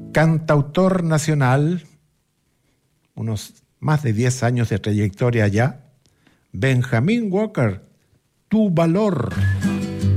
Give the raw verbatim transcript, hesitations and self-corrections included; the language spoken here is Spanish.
Cantautor nacional, unos más de diez años de trayectoria ya, Benjamín Walker, Tu Valor.